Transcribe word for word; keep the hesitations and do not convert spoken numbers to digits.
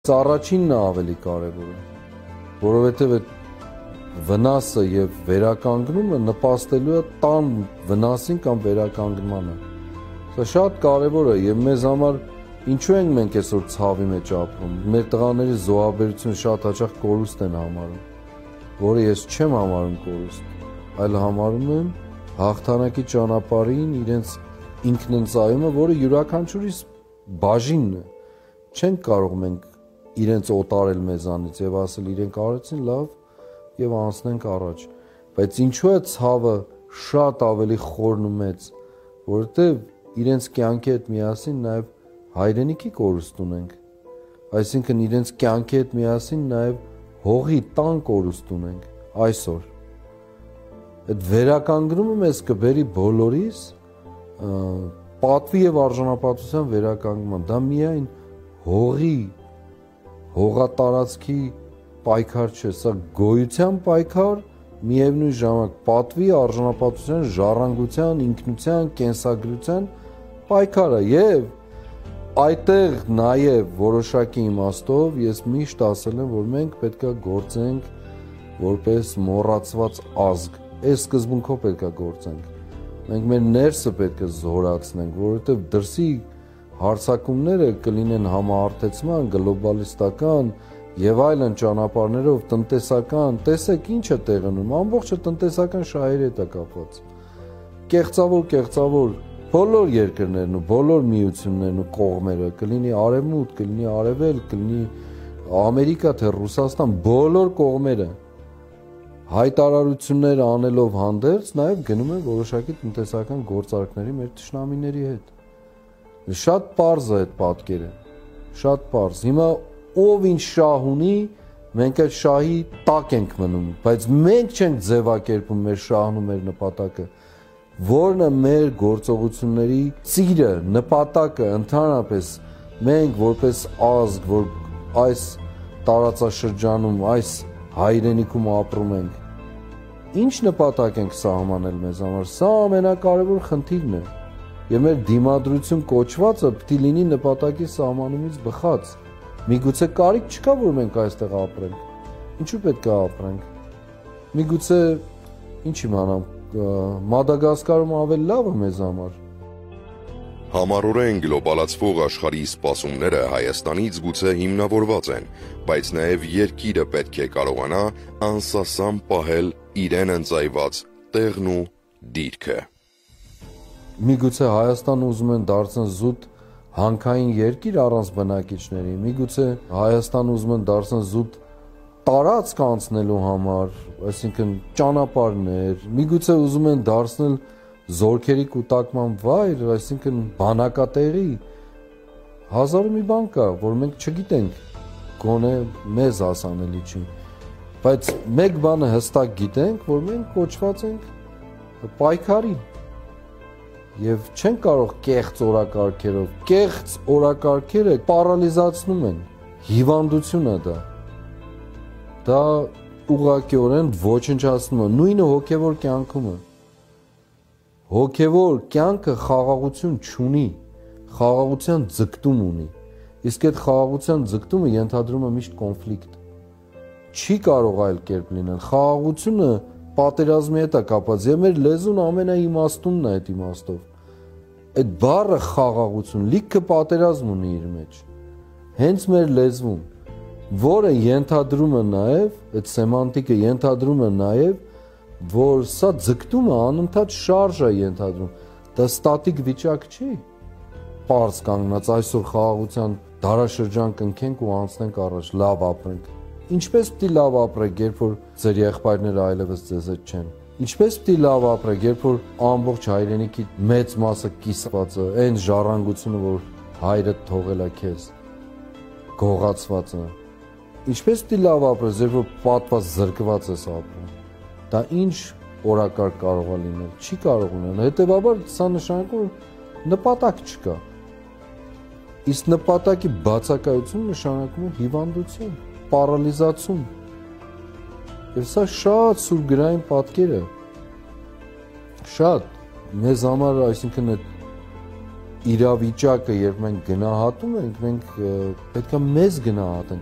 Առաջինն ավելի կարևոր է, որովհետև այդ վնասը եւ վերականգնումը նպաստելու է տան վնասին կամ վերականգնմանը։ Սա շատ կարևոր է եւ մեզ համար ինչու ենք մենք այսօր ցավի մեջ ապրում։ Մեր տղաների զոհաբերությունը շատ հաճախ կորուստ են համարում, որը ես չեմ համարում կորուստ, այլ համարում եմ հաղթանակի ճանապարհին իրենց ինքնընծայումը, որը յուրաքանչյուրիս բաժինն է։ Չենք կարող մենք իրենց օտարել մեզանից եւ ասել իրենք արեցին լավ եւ անցնենք առաջ, բայց ինչու է ցավը շատ ավելի խորն ու մեծ, որովհետեւ իրենց կյանքի հետ միասին նաեւ հայրենիքի կորուստ ունենք, այսինքն իրենց կյանքի հետ միասին նաեւ հողի տան կորուստ ունենք այսօր։ Այդ վերականգնումը մեզ կբերի բոլորիս պատվի եւ արժանապատվության վերականգնման, դա միայն հողի հողատարածքի պայքար չէ, սա գոյության պայքար, միևնույն ժամանակ պատվի, արժանապատվության, ժառանգության, ինքնության, կենսագրության պայքար է եւ այդտեղ նաեւ որոշակի իմաստով ես միշտ ասել եմ, որ մենք պետքա գործենք որպես մոռացված ազգ, այս սկզբունքով պետքա գործենք։ Մենք մեր ներսը պետք է զորացնենք, որովհետեւ դրսի հարցակումները կլինեն համահարթեցման, գլոբալիստական եւ այլն ճանապարհներով տնտեսական, տեսեք ինչ է տեղի ունենում, ամբողջը տնտեսական շահերի հետ է կապված։ Կեղծավոր, կեղծավոր բոլոր երկրներն ու բոլոր միություններն ու կողմերը, կլինի արևմուտք, կլինի արևել, կլինի Ամերիկա, թե Ռուսաստան, բոլոր կողմերը հայտարարություններ անելով հանդերձ նաեւ գնում են որոշակի տնտեսական գործարքների մեր թշնամիների հետ։ Շատ պարզ է այդ պատկերը, շատ պարզ։ Հիմա ով ինչ շահ ունի, մենք այդ շահի տակ ենք մնում, բայց մենք չենք ձևակերպում մեր շահն ու մեր նպատակը, որն է մեր գործողությունների ծիրը, նպատակը, ընդհանրապես մենք որպես ազգ, որ այս տարածաշրջանում, այս հայրենիքում ապրում ենք, ինչ նպատակ ենք սահմանել մեզ համար, սա ամենակարևոր խնդիրն է։ Եվ մեր դիմադրություն կոչվածը պետք է լինի նպատակի սահմանումից բխած։ Միգուցե կարիք չկա, որ մենք այստեղ ապրենք։ Ինչու պետք է ապրենք։ Միգուցե ինչ իմանամ, Մադագասկարում ավելի լավ է մեզ համար։ Համառորեն գլոբալացվող աշխարհի սպասումները Հայաստանից գուցե հիմնավորված են, բայց նաև երկիրը պետք է կարողանա անսասան պահել իրեն ընծայված տեղն ու դիրքը։ Միգուցե Հայաստանը ուզում են դարձնել զուտ հանքային երկիր առանց բնակիչների, միգուցե Հայաստանը ուզում են դարձնել զուտ տարածք անցնելու համար, այսինքն ճանապարհներ, միգուցե ուզում են դարձնել զորքերի կուտակման վայր, այսինքն բանակատեղի։ Հազար ու մի բան կա, որ մենք չգիտենք, գոնե մեզ հասանելի չի, բայց մեկ բանը հստակ գիտենք, որ մենք կոչված ենք պայքարի եւ չեն կարող կեղծ օրակարգերով, կեղծ օրակարգերը պարալիզացնում են, հիվանդություն է դա։ Դա ուղղակիորեն ոչնչացնում է, նույնը հոգեվոր կյանքում է։ Հոգեվոր կյանքը խաղաղություն չունի, խաղաղության ձգտում ունի, իսկ այդ խաղաղության ձգտումը ենթադրում է միշտ կոնֆլիկտ։ Չի կարող այլ կերպ լինել, խաղաղությունը պատերազմի հետ է կապված եւ մեր լեզուն ամենաիմաստունն է այդ իմաստով։ Այդ բառը խաղաղություն լիքը պատերազմ ունի իր մեջ։ Հենց մեր լեզվում, որը ենթադրում է նաեւ, այդ սեմանտիկը ենթադրում է նաեւ, որ սա ձգտումը անընդհատ շարժ է ենթադրում։ Դա ստատիկ վիճակ չի։ Պարզ կանգնած այսօր խաղաղության դարաշրջան կնքենք ու անցնենք առաջ, լավ ապրենք։ Ինչպես պիտի լավ ապրեք, երբ որ ձեր եղբայրները այլևս ձեզ հետ չեն։ Ինչպես պիտի լավ ապրեք, երբ որ ամբողջ հայրենիքի մեծ մասը կիսված է, այն ժառանգությունը, որ հայրդ թողել է քեզ, գողացված է։ Ինչպես պիտի լավ ապրես, երբ որ պատված զրկված ես ապրում։ Դա ինչ օրակարգ կարող է լինել, չի կարող ունենալ։ Հետևաբար սա նշանակում է նպատակ չկա։ Իսկ նպատակի բացակայությունը նշանակում է հիվանդություն, պարալիզացում։ Եվ սա շատ սուրգրային պատկեր է։ Շատ մեզ համար, այսինքն այդ իրավիճակը, երբ մենք գնահատում ենք, մենք պետք է մեզ գնահատենք,